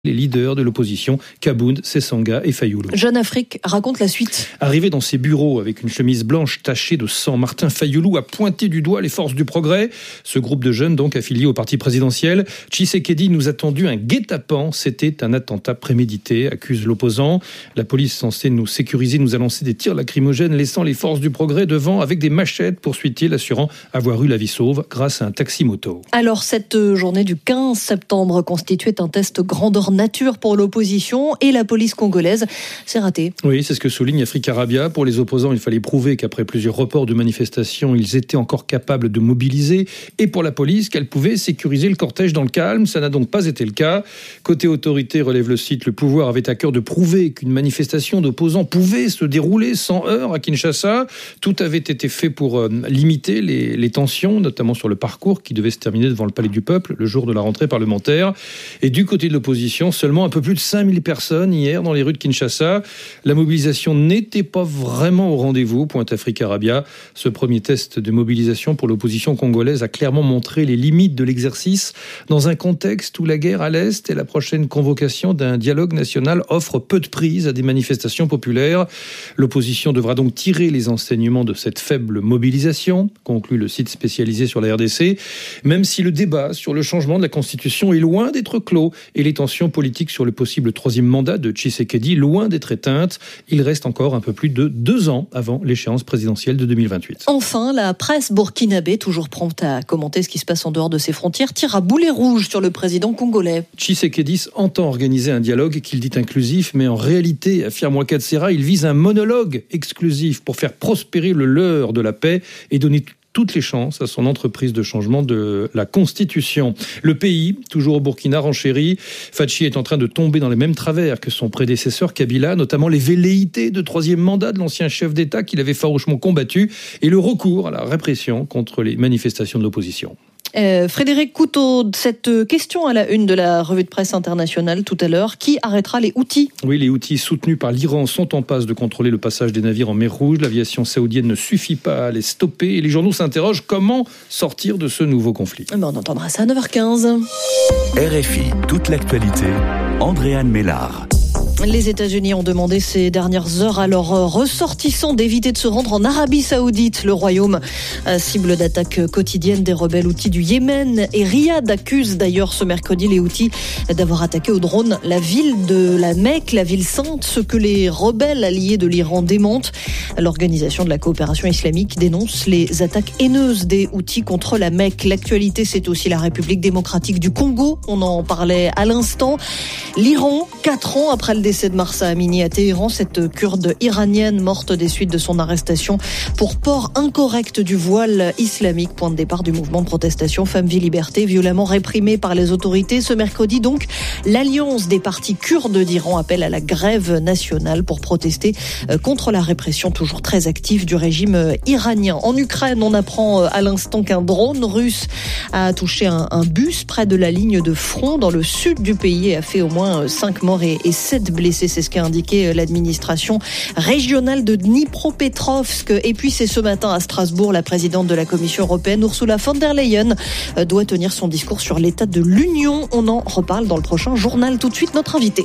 les leaders de l'opposition, Kabound, Sessanga et Fayulu. Jeune Afrique raconte la suite. Arrivé dans ses bureaux avec une chemise blanche tachée de sang, Martin Fayulu a pointé du doigt les forces du progrès. Ce groupe de jeunes, donc affiliés au parti présidentiel. Tshisekedi nous a tendu un guet-apens. C'était un attentat prémédité, accuse l'opposant. La police censée nous sécuriser nous a lancé des tirs lacrymogènes, laissant les forces du progrès devant avec des machettes, poursuit-il, assurant avoir eu la vie sauve grâce à un taxi-moto. Alors, cette journée du 15 septembre constituait un test grandeur nature pour l'opposition et la police congolaise. C'est raté. Oui, c'est ce que souligne Africarabia. Pour les opposants, il fallait prouver qu'après plusieurs reports de manifestations, ils étaient encore capables de mobiliser. Et pour la police, qu'elle pouvait sécuriser le cortège dans le calme. Ça n'a donc pas été le cas. Côté autorité, relève le site, le pouvoir avait à cœur de prouver qu'une manifestation d'opposants pouvait se dérouler sans heurts à Kinshasa. Tout avait été fait pour limiter les tensions, notamment sur le parcours qui devait se terminer devant le Palais du Peuple le jour de la rentrée parlementaire. Et du côté de l'opposition, seulement un peu plus de 5000 personnes hier dans les rues de Kinshasa. La mobilisation n'était pas vraiment au rendez-vous, pointe Africarabia. Ce premier test de mobilisation pour l'opposition congolaise a clairement montré les limites de l'exercice dans un contexte où la guerre à l'Est et la prochaine convocation d'un dialogue national offrent peu de prise à des manifestations populaires. L'opposition devra donc tirer les enseignements de cette faible mobilisation, conclut le site spécialisé sur la RDC, même si le débat sur le changement de la Constitution est loin d'être clos et les tensions politique sur le possible troisième mandat de Tshisekedi, loin d'être éteinte. Il reste encore un peu plus de 2 ans avant l'échéance présidentielle de 2028. Enfin, la presse burkinabé, toujours prompte à commenter ce qui se passe en dehors de ses frontières, tire à boulet rouge sur le président congolais. Tshisekedi entend organiser un dialogue qu'il dit inclusif, mais en réalité, affirme Ouakad-Serra, il vise un monologue exclusif pour faire prospérer le leurre de la paix et donner toutes les chances à son entreprise de changement de la Constitution. Le pays, toujours au Burkina, renchérit. Fachi est en train de tomber dans les mêmes travers que son prédécesseur Kabila, notamment les velléités de troisième mandat de l'ancien chef d'État qu'il avait farouchement combattu et le recours à la répression contre les manifestations de l'opposition. Frédéric Couteau, cette question à la une de la revue de presse internationale tout à l'heure, qui arrêtera les Houthis ? Oui, les Houthis soutenus par l'Iran sont en passe de contrôler le passage des navires en mer Rouge. L'aviation saoudienne ne suffit pas à les stopper et les journaux s'interrogent comment sortir de ce nouveau conflit. On entendra ça à 9h15. RFI, toute l'actualité, Andréane Mélard. Les États-Unis ont demandé ces dernières heures à leurs ressortissants d'éviter de se rendre en Arabie Saoudite. Le Royaume, cible d'attaques quotidiennes des rebelles Houthis du Yémen. Et Riyad accuse d'ailleurs ce mercredi les Houthis d'avoir attaqué au drone la ville de la Mecque, la ville sainte, ce que les rebelles alliés de l'Iran démentent. L'organisation de la coopération islamique dénonce les attaques haineuses des Houthis contre la Mecque. L'actualité, c'est aussi la République démocratique du Congo. On en parlait à l'instant. L'Iran, 4 ans après le décès de Mahsa Amini à Téhéran, cette Kurde iranienne morte des suites de son arrestation pour port incorrect du voile islamique, point de départ du mouvement de protestation Femmes, Vie, Liberté, violemment réprimé par les autorités. Ce mercredi donc, l'Alliance des partis kurdes d'Iran appelle à la grève nationale pour protester contre la répression toujours très active du régime iranien. En Ukraine, on apprend à l'instant qu'un drone russe a touché un bus près de la ligne de front dans le sud du pays et a fait au moins 5 morts et 7 blessés. C'est ce qu'a indiqué l'administration régionale de Dnipropetrovsk. Et puis c'est ce matin à Strasbourg, la présidente de la Commission européenne, Ursula von der Leyen, doit tenir son discours sur l'état de l'Union. On en reparle dans le prochain journal. Tout de suite, notre invité.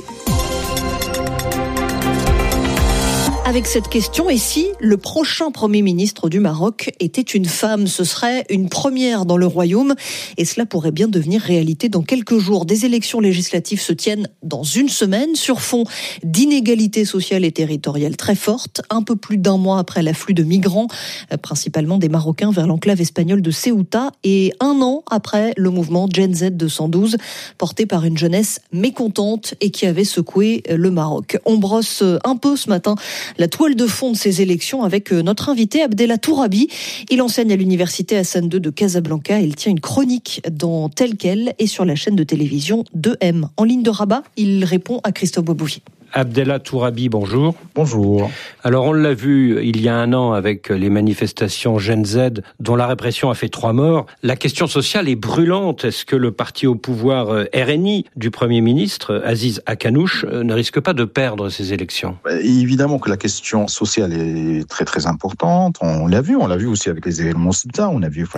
Avec cette question, et si le prochain Premier ministre du Maroc était une femme, ce serait une première dans le royaume et cela pourrait bien devenir réalité dans quelques jours. Des élections législatives se tiennent dans une semaine sur fond d'inégalités sociales et territoriales très fortes, un peu plus d'1 mois après l'afflux de migrants, principalement des Marocains vers l'enclave espagnole de Ceuta et 1 an après le mouvement Gen Z 212 porté par une jeunesse mécontente et qui avait secoué le Maroc. On brosse un peu ce matin la toile de fond de ces élections avec notre invité Abdellah Tourabi. Il enseigne à l'université Hassan II de Casablanca et il tient une chronique dans Tel Quel et sur la chaîne de télévision 2M. En ligne de Rabat, il répond à Christophe Beaubouvier. Abdellah Tourabi, bonjour. Bonjour. Alors on l'a vu il y a un an avec les manifestations Gen Z dont la répression a fait 3 morts. La question sociale est brûlante. Est-ce que le parti au pouvoir RNI du Premier ministre, Aziz Akanouche, ne risque pas de perdre ces élections ? Évidemment que la question sociale est très très importante. On l'a vu aussi avec les événements Ceuta.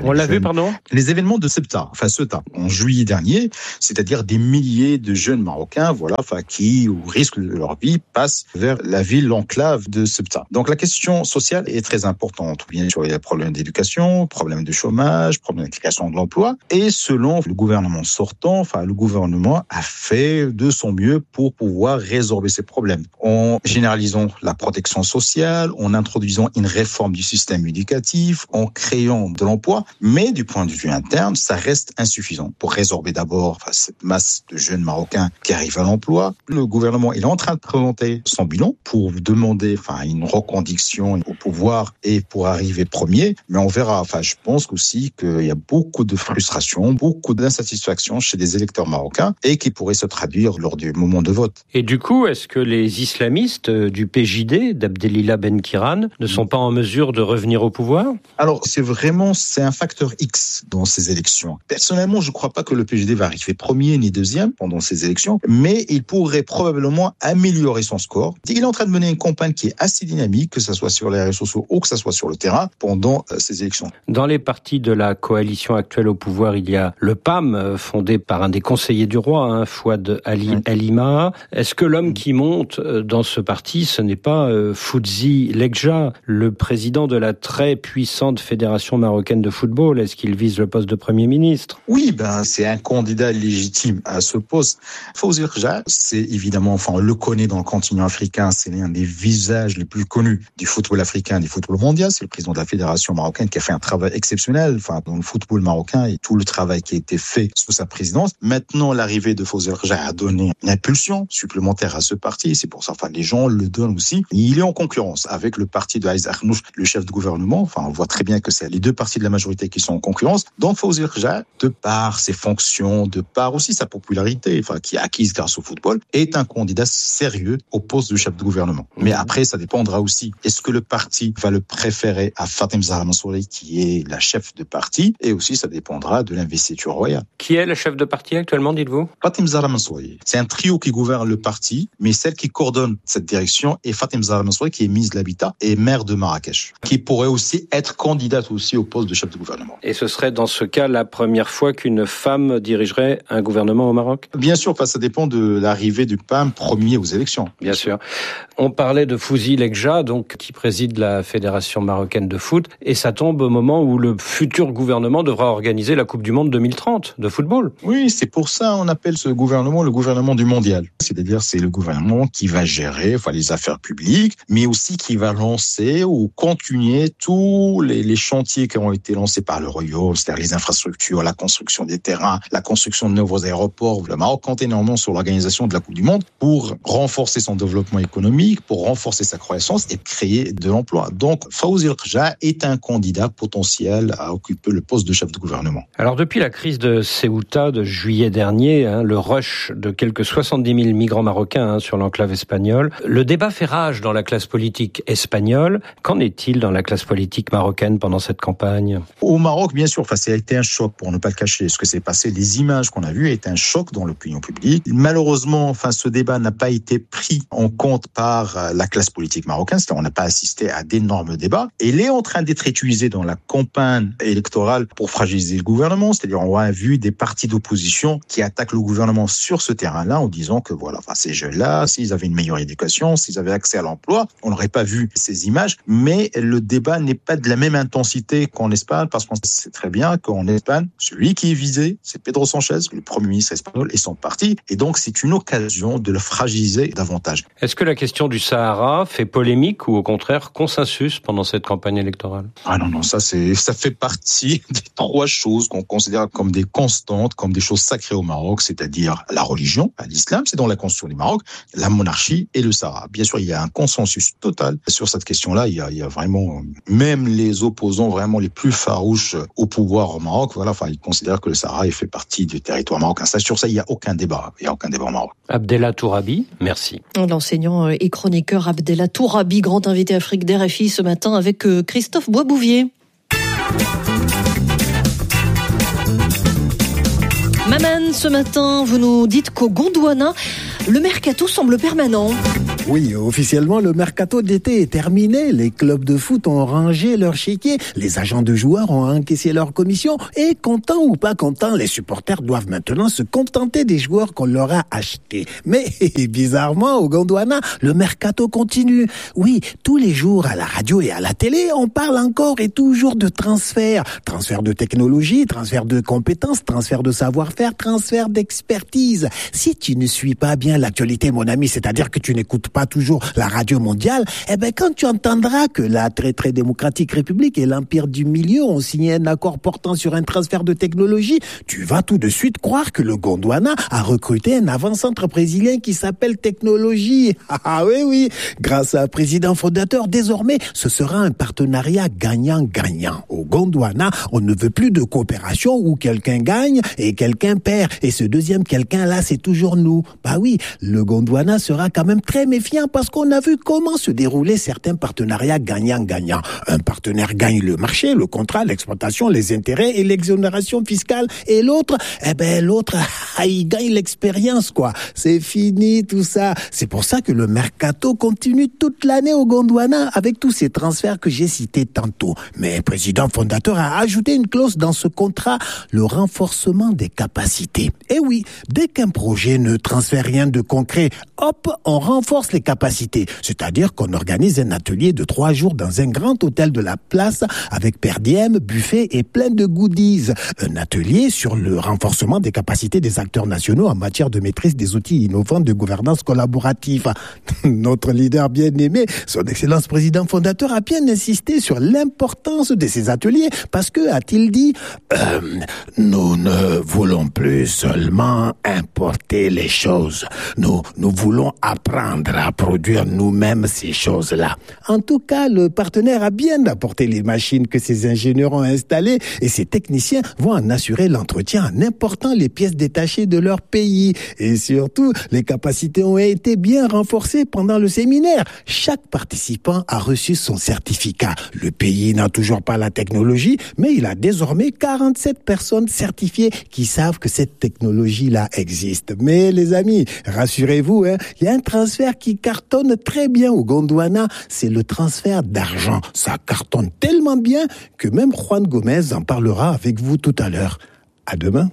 Les événements de Ceuta, en juillet dernier, c'est-à-dire des milliers de jeunes Marocains, qui, au risque de leur vie, passent vers la ville, l'enclave de Ceuta. Donc la question sociale est très importante. Bien sûr, il y a des problèmes d'éducation, problèmes de chômage, problèmes de création de l'emploi. Et selon le gouvernement sortant, le gouvernement a fait de son mieux pour pouvoir résorber ces problèmes. En généralisant la protection sociale, en introduisant une réforme du système éducatif, en créant de l'emploi. Mais du point de vue interne, ça reste insuffisant. Pour résorber d'abord cette masse de jeunes Marocains qui arrivent à l'emploi, le gouvernement est en train de présenter son bilan pour demander une reconduction au pouvoir et pour arriver premier. Mais on verra. Je pense aussi qu'il y a beaucoup de frustration, beaucoup d'insatisfaction chez des électeurs marocains et qui pourrait se traduire lors du moment de vote. Et du coup, est-ce que les islamistes du PJD, d'Abdelillah Ben-Kiran, ne sont pas en mesure de revenir au pouvoir ? Alors, c'est un facteur X dans ces élections. Personnellement, je ne crois pas que le PJD va arriver premier ni deuxième pendant ces élections, mais il pourrait probablement améliorer son score. Il est en train de mener une campagne qui est assez dynamique, que ce soit sur les réseaux sociaux ou que ce soit sur le terrain, pendant ces élections. Dans les partis de la coalition actuelle au pouvoir, il y a le PAM, fondé par un des conseillers du roi, Fouad Ali Elima. Est-ce que l'homme qui monte dans ce parti, ce n'est pas Fouzi Lekja, le président de la très puissante Fédération marocaine de football ? Est-ce qu'il vise le poste de Premier ministre ? Oui, c'est un candidat légitime à ce poste. Fouzi Lekja, c'est évidemment, on le connaît dans le continent africain, c'est l'un des visages les plus connus du football africain, du football mondial. C'est le président de la Fédération marocaine qui a fait un travail exceptionnel, dans le football marocain et tout le travail qui a été fait sous sa présidence. Maintenant, l'arrivée de Fouzi Lekja a donné une impulsion supplémentaire à ce parti. C'est pour ça, les gens le donnent aussi. Il est en concurrence avec le parti de Aziz Akanouche, le chef de gouvernement. On voit très bien que c'est les deux partis de la majorité qui sont en concurrence. Donc, Fouzi Lekja, de par ses fonctions, de par aussi sa popularité, qui est acquise grâce au football, est un candidat sérieux au poste de chef de gouvernement. Mais après, ça dépendra aussi. Est-ce que le parti va le préférer à Fatem Zahra Mansouri, qui est la chef de parti? Et aussi, ça dépendra de l'investiture royale. Qui est la chef de parti actuellement, dites-vous? Fatem Zahra Mansouri. C'est un trio qui gouverne le parti, mais celle qui coordonne cette direction est Fatem Zahra Mansouri, qui est ministre de l'Habitat et maire de Marrakech, qui pourrait aussi être candidate aussi au poste de chef de gouvernement. Et ce serait dans ce cas la première fois qu'une femme dirigerait un gouvernement au Maroc? Bien sûr, ça dépend de l'arrivée du PAM premier aux élections. Bien sûr. On parlait de Fouzi Lekja, qui préside la Fédération marocaine de foot, et ça tombe au moment où le futur gouvernement devra organiser la Coupe du Monde 2030 de football. Oui, c'est pour ça qu'on appelle ce gouvernement le gouvernement du mondial. C'est-à-dire, c'est le gouvernement qui va gérer les affaires publiques, mais aussi qui va lancer ou continuer tous les chantiers qui ont été lancés par le royaume, c'est-à-dire les infrastructures, la construction des terrains, la construction de nouveaux aéroports. Le Maroc compte énormément sur l'organisation de la Coupe du Monde pour renforcer son développement économique, pour renforcer sa croissance et créer de l'emploi. Donc, Fouzi Lekja est un candidat potentiel à occuper le poste de chef de gouvernement. Alors, depuis la crise de Ceuta de juillet dernier, le rush de quelques 70 000 migrants marocains sur l'enclave espagnole, le débat fait rage dans la classe politique espagnole. Qu'en est-il dans la classe politique marocaine pendant cette campagne? Au Maroc, bien sûr, ça a été un choc, pour ne pas le cacher. Ce que s'est passé, les images qu'on a vues, étaient un choc dans l'opinion publique. Malheureusement, ce débat n'a pas été pris en compte par la classe politique marocaine. C'est-à-dire, on n'a pas assisté à d'énormes débats. Et il est en train d'être utilisé dans la campagne électorale pour fragiliser le gouvernement. C'est-à-dire, on a vu des partis d'opposition qui attaquent le gouvernement sur ce terrain-là en disant que ces jeunes-là, s'ils avaient une meilleure éducation, s'ils avaient accès à l'emploi, on n'aurait pas vu ces images. Mais le débat n'est pas de la même intensité qu'en Espagne, parce qu'on sait très bien qu'en Espagne, celui qui est visé, c'est Pedro Sánchez, le Premier ministre espagnol, et son parti. Et donc, c'est une occasion de le fragiliser davantage. Est-ce que la question du Sahara fait polémique ou au contraire consensus pendant cette campagne électorale? Non, ça fait partie des 3 choses qu'on considère comme des constantes, comme des choses sacrées au Maroc, c'est-à-dire la religion, l'islam, c'est dans la constitution du Maroc, la monarchie et le Sahara. Bien sûr, il y a un consensus total sur cette question-là. Il y a vraiment, même les opposants vraiment les plus farouches au pouvoir au Maroc, ils considèrent que le Sahara fait partie du territoire marocain. Sur ça, il n'y a aucun débat. Il n'y a aucun débat au Maroc. Abdellah Tourabi. Merci. L'enseignant et chroniqueur Abdellah Tourabi, grand invité Afrique d'RFI ce matin avec Christophe Boisbouvier. Maman, ce matin, vous nous dites qu'au Gondwana, le mercato semble permanent. Oui, officiellement, le mercato d'été est terminé. Les clubs de foot ont rangé leur chéquier. Les agents de joueurs ont encaissé leur commission. Et contents ou pas contents, les supporters doivent maintenant se contenter des joueurs qu'on leur a achetés. Mais bizarrement, au Gondwana, le mercato continue. Oui, tous les jours à la radio et à la télé, on parle encore et toujours de transfert. Transfert de technologie, transfert de compétences, transfert de savoir-faire, transfert d'expertise. Si tu ne suis pas bien l'actualité, mon ami, c'est-à-dire que tu n'écoutes pas toujours la radio mondiale, quand tu entendras que la très très démocratique République et l'Empire du Milieu ont signé un accord portant sur un transfert de technologie, tu vas tout de suite croire que le Gondwana a recruté un avant-centre brésilien qui s'appelle Technologie. Ah oui, grâce à un président fondateur, désormais, ce sera un partenariat gagnant-gagnant. Au Gondwana, on ne veut plus de coopération où quelqu'un gagne et quelqu'un perd. Et ce deuxième quelqu'un-là, c'est toujours nous. Bah oui, le Gondwana sera quand même très méfiant parce qu'on a vu comment se déroulaient certains partenariats gagnant-gagnant. Un partenaire gagne le marché, le contrat, l'exploitation, les intérêts et l'exonération fiscale. Et l'autre, il gagne l'expérience, quoi. C'est fini tout ça. C'est pour ça que le mercato continue toute l'année au Gondwana avec tous ces transferts que j'ai cités tantôt. Mais le président fondateur a ajouté une clause dans ce contrat, le renforcement des capacités. Et oui, dès qu'un projet ne transfère rien de concret, hop, on renforce les capacités. C'est-à-dire qu'on organise un atelier de 3 jours dans un grand hôtel de la place avec per diem, buffet et plein de goodies. Un atelier sur le renforcement des capacités des acteurs nationaux en matière de maîtrise des outils innovants de gouvernance collaborative. Notre leader bien-aimé, son excellence président fondateur, a bien insisté sur l'importance de ces ateliers parce que, a-t-il dit, nous ne voulons plus seulement importer les choses. Nous voulons apprendre à produire nous-mêmes ces choses-là. En tout cas, le partenaire a bien apporté les machines que ses ingénieurs ont installées et ses techniciens vont en assurer l'entretien en important les pièces détachées de leur pays. Et surtout, les capacités ont été bien renforcées pendant le séminaire. Chaque participant a reçu son certificat. Le pays n'a toujours pas la technologie, mais il a désormais 47 personnes certifiées qui savent que cette technologie-là existe. Mais les amis, rassurez-vous, il y a un transfert qui cartonne très bien au Gondwana, c'est le transfert d'argent. Ça cartonne tellement bien que même Juan Gomez en parlera avec vous tout à l'heure. À demain.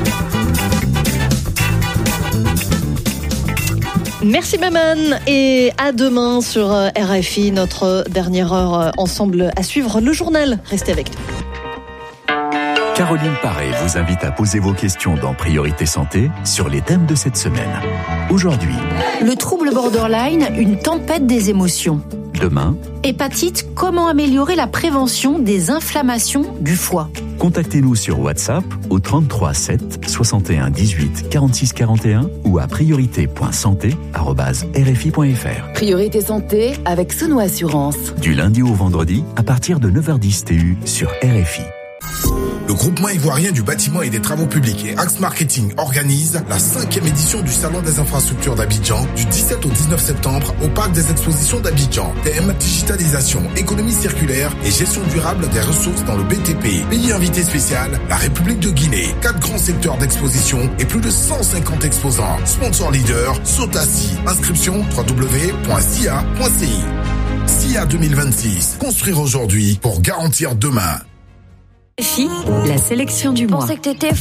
Merci Maman et à demain sur RFI, notre dernière heure ensemble à suivre le journal. Restez avec nous. Caroline Paré vous invite à poser vos questions dans Priorité Santé sur les thèmes de cette semaine. Aujourd'hui, le trouble borderline, une tempête des émotions. Demain, hépatite, comment améliorer la prévention des inflammations du foie. Contactez-nous sur WhatsApp au 33 7 61 18 46 41 ou à priorité.santé@rfi.fr. Priorité Santé avec Sono Assurance. Du lundi au vendredi à partir de 9h10 TU sur RFI. Le groupement ivoirien du bâtiment et des travaux publics et Axe Marketing organise la 5e édition du Salon des infrastructures d'Abidjan du 17 au 19 septembre au Parc des expositions d'Abidjan. Thème, digitalisation, économie circulaire et gestion durable des ressources dans le BTP. Pays invité spécial, la République de Guinée. 4 grands secteurs d'exposition et plus de 150 exposants. Sponsor leader, Sotassi. Inscription www.sia.ci. SIA 2026. Construire aujourd'hui pour garantir demain. La sélection du mois.